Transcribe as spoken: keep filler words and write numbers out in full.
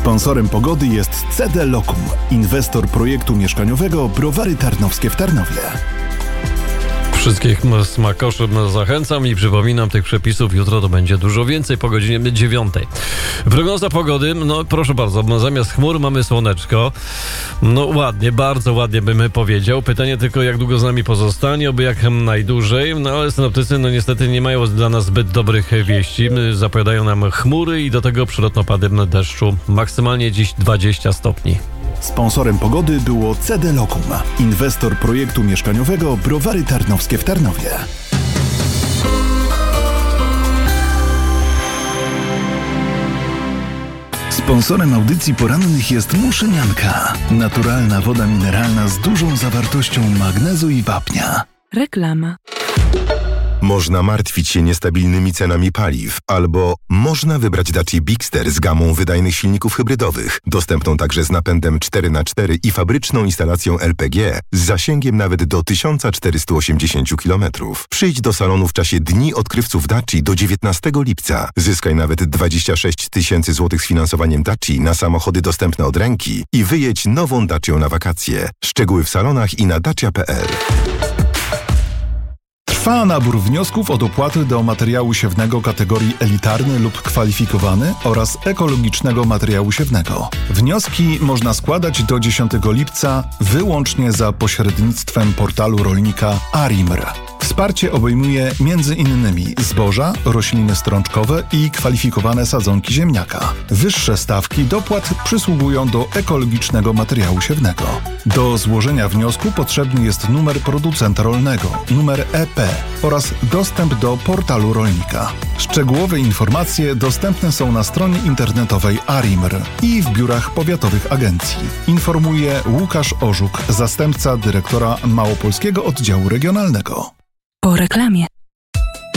Sponsorem pogody jest C D Lokum, inwestor projektu mieszkaniowego Browary Tarnowskie w Tarnowie. Wszystkich smakoszy zachęcam i przypominam, tych przepisów jutro to będzie dużo więcej po godzinie dziewiątej. Prognoza pogody, no proszę bardzo, zamiast chmur mamy słoneczko. No ładnie, bardzo ładnie bym powiedział. Pytanie tylko, jak długo z nami pozostanie, oby jak najdłużej. No ale synoptycy no niestety nie mają dla nas zbyt dobrych wieści. Zapowiadają nam chmury i do tego przelotnopady deszczu. Maksymalnie dziś dwadzieścia stopni. Sponsorem pogody było C D Lokum, inwestor projektu mieszkaniowego Browary Tarnowskie w Tarnowie. Sponsorem audycji porannych jest Muszynianka, naturalna woda mineralna z dużą zawartością magnezu i wapnia. Reklama. Można martwić się niestabilnymi cenami paliw, albo można wybrać Dacia Bigster z gamą wydajnych silników hybrydowych, dostępną także z napędem cztery na cztery i fabryczną instalacją L P G z zasięgiem nawet do tysiąc czterysta osiemdziesiąt kilometrów. Przyjdź do salonu w czasie Dni Odkrywców Dacia do dziewiętnastego lipca. Zyskaj nawet dwadzieścia sześć tysięcy złotych z finansowaniem Dacia na samochody dostępne od ręki i wyjedź nową Dacią na wakacje. Szczegóły w salonach i na dacia kropka p l. Trwa nabór wniosków o dopłaty do materiału siewnego kategorii elitarny lub kwalifikowany oraz ekologicznego materiału siewnego. Wnioski można składać do dziesiątego lipca wyłącznie za pośrednictwem portalu rolnika Arimr. Wsparcie obejmuje między innymi zboża, rośliny strączkowe i kwalifikowane sadzonki ziemniaka. Wyższe stawki dopłat przysługują do ekologicznego materiału siewnego. Do złożenia wniosku potrzebny jest numer producenta rolnego, numer E P oraz dostęp do portalu rolnika. Szczegółowe informacje dostępne są na stronie internetowej Arimr i w biurach powiatowych agencji. Informuje Łukasz Orzuk, zastępca dyrektora Małopolskiego Oddziału Regionalnego. Po reklamie.